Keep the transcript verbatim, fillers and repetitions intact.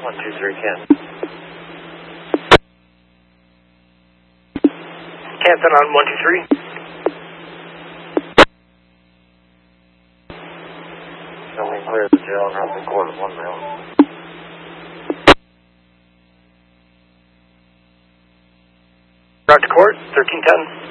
one two three, Ken. Canton on one two three. Showing clear the jail and roughly quarter of one mile. Route to court, thirteen ten.